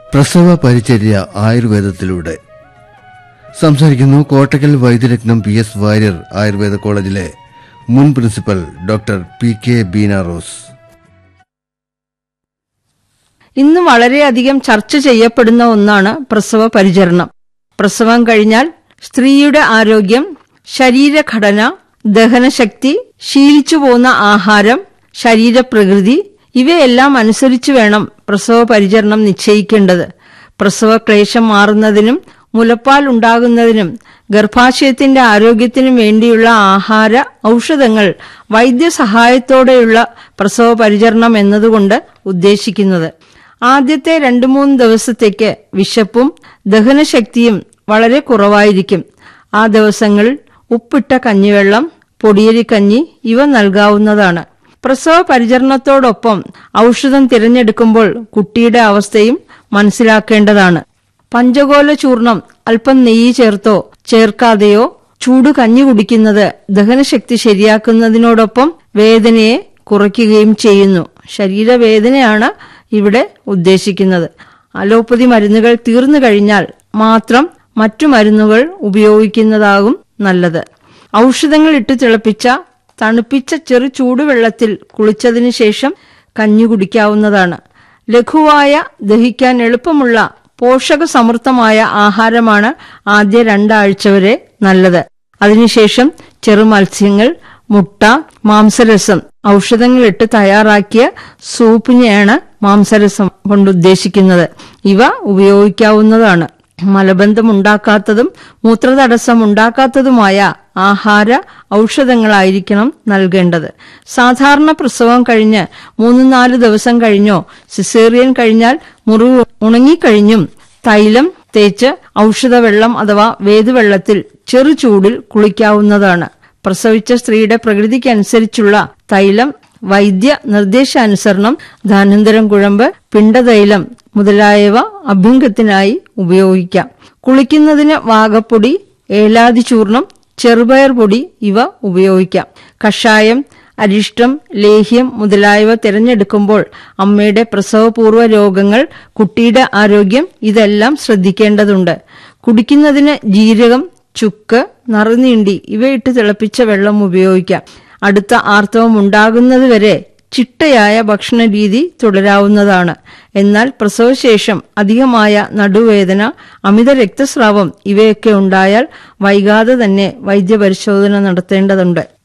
പ്രസവ പരിചര്യ ആയുർവേദത്തിലൂടെ സംസാരിക്കുന്നു കോട്ടക്കൽ വൈദ്യരത്നം PS വാര്യർ ആയുർവേദ കോളേജിലെ മുൻ principal doctor PK Beena rose. ഇന്ന് വളരെയധികം ചർച്ച ചെയ്യപ്പെടുന്ന ഒന്നാണ് പ്രസവ പരിചരണം. പ്രസവം കഴിഞ്ഞാൽ സ്ത്രീയുടെ ആരോഗ്യം, ശരീരഘടന, ദഹനശക്തി, ശീലിച്ചു പോന്ന ആഹാരം, ശരീരപ്രകൃതി ഇവയെല്ലാം അനുസരിച്ച് വേണം പ്രസവ പരിചരണം നിശ്ചയിക്കേണ്ടത്. പ്രസവ ക്ലേശം മാറുന്നതിനും മുലപ്പാൽ ഉണ്ടാകുന്നതിനും ഗർഭാശയത്തിന്റെ ആരോഗ്യത്തിനും വേണ്ടിയുള്ള ആഹാര ഔഷധങ്ങൾ വൈദ്യസഹായത്തോടെയുള്ള പ്രസവ പരിചരണം എന്നതുകൊണ്ട് ഉദ്ദേശിക്കുന്നത്. ആദ്യത്തെ 2-3 ദിവസത്തേക്ക് വിശപ്പും ദഹനശക്തിയും വളരെ കുറവായിരിക്കും. ആ ദിവസങ്ങളിൽ ഉപ്പിട്ട കഞ്ഞിവെള്ളം, പൊടിയരിക്കഞ്ഞി ഇവ നൽകാവുന്നതാണ്. പ്രസവ പരിചരണത്തോടൊപ്പം ഔഷധം തിരഞ്ഞെടുക്കുമ്പോൾ കുട്ടിയുടെ അവസ്ഥയും മനസ്സിലാക്കേണ്ടതാണ്. പഞ്ചകോല ചൂർണം അല്പം നെയ്യ് ചേർത്തോ ചേർക്കാതെയോ ചൂട് കഞ്ഞി കുടിക്കുന്നത് ദഹനശക്തി ശരിയാക്കുന്നതിനോടൊപ്പം വേദനയെ കുറയ്ക്കുകയും ചെയ്യുന്നു. ശരീരവേദനയാണ് ഇവിടെ ഉദ്ദേശിക്കുന്നത്. അലോപ്പതി മരുന്നുകൾ തീർന്നു കഴിഞ്ഞാൽ മാത്രം മറ്റു മരുന്നുകൾ ഉപയോഗിക്കുന്നതാകും നല്ലത്. ഔഷധങ്ങൾ ഇട്ട് തിളപ്പിച്ച തണുപ്പിച്ച ചെറു ചൂടുവെള്ളത്തിൽ കുളിച്ചതിനു ശേഷം കഞ്ഞി കുടിക്കാവുന്നതാണ്. ലഘുവായ, ദഹിക്കാൻ എളുപ്പമുള്ള, പോഷക സമൃദ്ധമായ ആഹാരമാണ് ആദ്യ 2 ആഴ്ച വരെ നല്ലത്. അതിനുശേഷം ചെറു മത്സ്യങ്ങൾ, മുട്ട, മാംസരസം, ഔഷധങ്ങളിട്ട് തയ്യാറാക്കിയ സൂപ്പിനെയാണ് മാംസരസം കൊണ്ടുദ്ദേശിക്കുന്നത്. ഇവ ഉപയോഗിക്കാവുന്നതാണ്. മലബന്ധമുണ്ടാക്കാത്തതും മൂത്രതടസ്സമുണ്ടാക്കാത്തതുമായ ആഹാര ഔഷധങ്ങളായിരിക്കണം നൽകേണ്ടത്. സാധാരണ പ്രസവം കഴിഞ്ഞ് 3-4 ദിവസം കഴിഞ്ഞോ സിസേറിയൻ കഴിഞ്ഞാൽ മുറിവ് ഉണങ്ങിക്കഴിഞ്ഞും തൈലം തേച്ച് ഔഷധവെള്ളം അഥവാ വേദുവെള്ളത്തിൽ ചെറു ചൂടിൽ കുളിക്കാവുന്നതാണ്. പ്രസവിച്ച സ്ത്രീയുടെ പ്രകൃതിക്കനുസരിച്ചുള്ള തൈലം വൈദ്യ നിർദ്ദേശാനുസരണം ധാന്വന്തരം കുഴമ്പ്, പിണ്ടതൈലം മുതലായവ അഭ്യംഗത്തിനായി ഉപയോഗിക്കാം. കുളിക്കുന്നതിന് വാകപ്പൊടി, ഏലാതി ചൂർണം, ചെറുപയർ പൊടി ഇവ ഉപയോഗിക്കാം. കഷായം, അരിഷ്ടം, ലേഹ്യം മുതലായവ തിരഞ്ഞെടുക്കുമ്പോൾ അമ്മയുടെ പ്രസവപൂർവ്വ രോഗങ്ങൾ, കുട്ടിയുടെ ആരോഗ്യം ഇതെല്ലാം ശ്രദ്ധിക്കേണ്ടതുണ്ട്. കുടിക്കുന്നതിന് ജീരകം, ചുക്ക്, നറുനീണ്ടി ഇവയിട്ട് തിളപ്പിച്ച വെള്ളം ഉപയോഗിക്കാം. അടുത്ത ആർത്തവം ഉണ്ടാകുന്നതുവരെ ചിട്ടയായ ഭക്ഷണ രീതി തുടരാവുന്നതാണ്. എന്നാൽ പ്രസവശേഷം അധികമായ നടുവേദന, അമിത രക്തസ്രാവം ഇവയൊക്കെ ഉണ്ടായാൽ വൈകാതെ തന്നെ വൈദ്യപരിശോധന നടത്തേണ്ടതുണ്ട്.